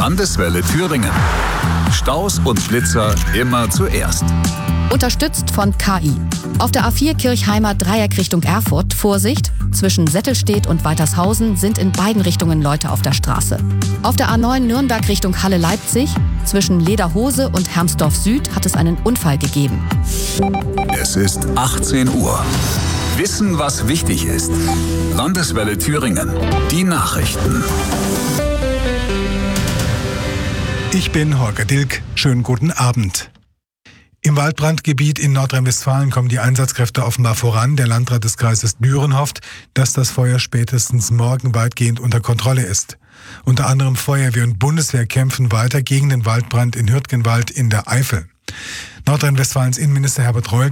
Landeswelle Thüringen. Staus und Blitzer immer zuerst. Unterstützt von KI. Auf der A4 Kirchheimer Dreieck Richtung Erfurt, Vorsicht, zwischen Settelstedt und Waltershausen sind in beiden Richtungen Leute auf der Straße. Auf der A9 Nürnberg Richtung Halle-Leipzig, zwischen Lederhose und Hermsdorf Süd hat es einen Unfall gegeben. Es ist 18 Uhr. Wissen, was wichtig ist. Landeswelle Thüringen. Die Nachrichten. Ich bin Holger Dilk. Schönen guten Abend. Im Waldbrandgebiet in Nordrhein-Westfalen kommen die Einsatzkräfte offenbar voran. Der Landrat des Kreises Düren hofft, dass das Feuer spätestens morgen weitgehend unter Kontrolle ist. Unter anderem Feuerwehr und Bundeswehr kämpfen weiter gegen den Waldbrand in Hürtgenwald in der Eifel. Nordrhein-Westfalens Innenminister Herbert Reul